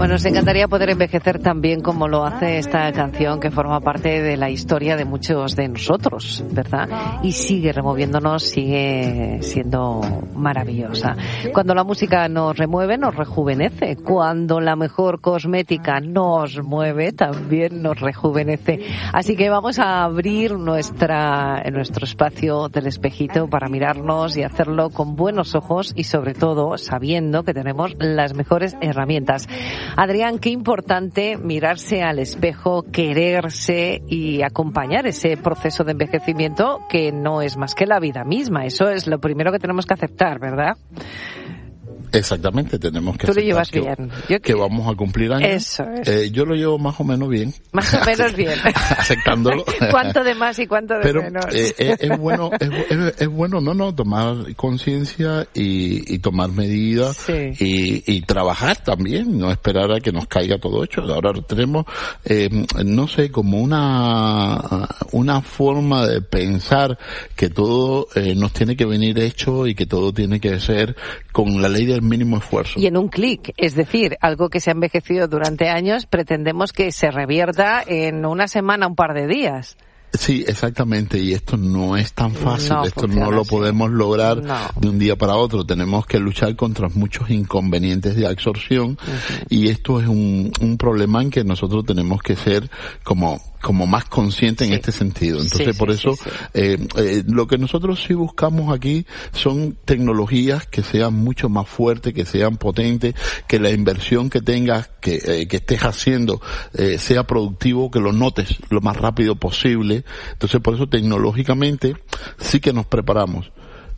Nos encantaría poder envejecer tan bien como lo hace esta canción que forma parte de la historia de muchos de nosotros, ¿verdad? Y sigue removiéndonos, sigue siendo maravillosa. Cuando la música nos remueve, nos rejuvenece. Cuando la mejor cosmética nos mueve, también nos rejuvenece. Así que vamos a abrir nuestro espacio del espejito para mirarnos y hacerlo con buenos ojos y sobre todo sabiendo que tenemos las mejores herramientas. Adrián, qué importante mirarse al espejo, quererse y acompañar ese proceso de envejecimiento que no es más que la vida misma. Eso es lo primero que tenemos que aceptar, ¿verdad? Exactamente, tenemos que Tú lo llevas bien. Que vamos a cumplir años. Eso es. Yo lo llevo más o menos bien. Más o menos bien. Aceptándolo. ¿Cuánto de más y cuánto de menos? Es bueno, tomar conciencia y tomar medidas, sí. y trabajar también, no esperar a que nos caiga todo hecho. Ahora tenemos, no sé, como una forma de pensar que todo nos tiene que venir hecho y que todo tiene que ser con la ley del mínimo esfuerzo. Y en un clic, es decir, algo que se ha envejecido durante años, pretendemos que se revierta en una semana, un par de días. Sí, exactamente, y esto no es tan fácil, esto no lo podemos lograr de un día para otro, tenemos que luchar contra muchos inconvenientes de absorción, y esto es un problema en que nosotros tenemos que ser como más conscientes en este sentido. Entonces, por eso, lo que nosotros sí buscamos aquí son tecnologías que sean mucho más fuertes, que sean potentes, que la inversión que tengas, que estés haciendo, sea productivo, que lo notes lo más rápido posible. Entonces, por eso tecnológicamente sí que nos preparamos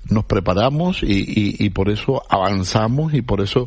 y por eso avanzamos y por eso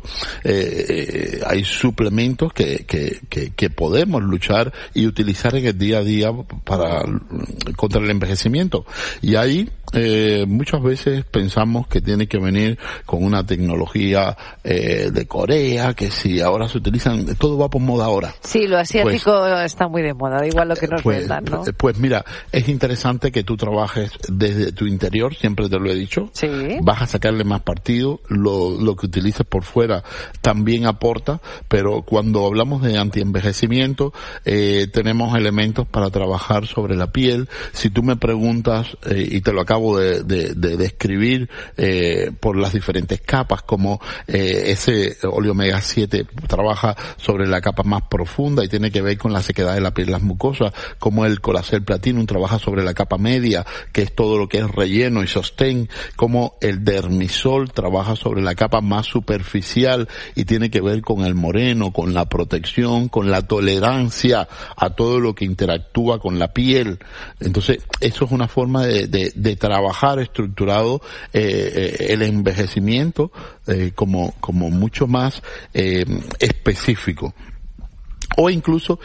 hay suplementos que podemos luchar y utilizar en el día a día contra el envejecimiento. Y ahí muchas veces pensamos que tiene que venir con una tecnología de Corea, que si ahora se utilizan, todo va por moda ahora. Sí, lo asiático está muy de moda, da igual lo que nos vendan, ¿no? Pues mira, es interesante que tú trabajes desde tu interior, siempre te lo he dicho. Sí. Vas a sacarle más partido, lo que utilices por fuera también aporta, pero cuando hablamos de antienvejecimiento, tenemos elementos para trabajar sobre la piel. Si tú me preguntas, y te lo acabo de describir, por las diferentes capas, como ese oleomega 7 trabaja sobre la capa más profunda y tiene que ver con la sequedad de la piel, las mucosas, como el Colacel Platinum trabaja sobre la capa media, que es todo lo que es relleno y sostén, como el Dermisol trabaja sobre la capa más superficial y tiene que ver con el moreno, con la protección, con la tolerancia a todo lo que interactúa con la piel. Entonces, eso es una forma de trabajar estructurado el envejecimiento como mucho más específico. O incluso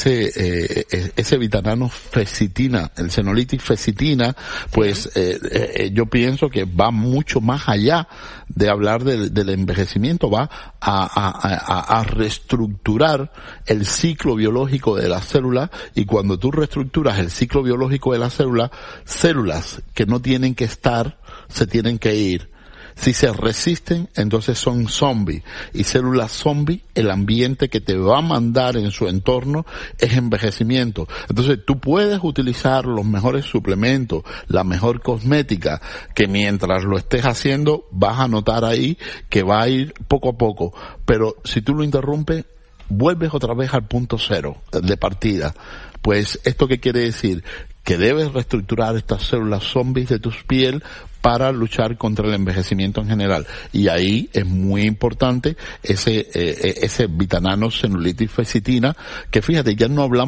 ese vitamina fecitina, el Senolytic fecitina, pues yo pienso que va mucho más allá de hablar del envejecimiento, va a reestructurar el ciclo biológico de la célula, y cuando tú reestructuras el ciclo biológico de la célula, células que no tienen que estar, se tienen que ir. Si se resisten, entonces son zombies. Y células zombies, el ambiente que te va a mandar en su entorno es envejecimiento. Entonces tú puedes utilizar los mejores suplementos, la mejor cosmética, que mientras lo estés haciendo vas a notar ahí que va a ir poco a poco. Pero si tú lo interrumpes, vuelves otra vez al punto cero de partida. Pues, ¿esto qué quiere decir? Que debes reestructurar estas células zombies de tu piel para luchar contra el envejecimiento en general. Y ahí es muy importante ese vitamina Senolytic fecitina, que fíjate, ya no hablamos